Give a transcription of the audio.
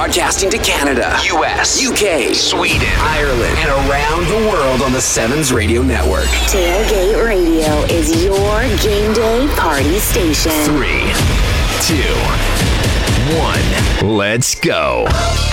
Broadcasting to Canada, US, UK, Sweden, Ireland, and around the world on the Sevens Radio Network. Tailgate Radio is your game day party station. 3, 2, 1, let's go.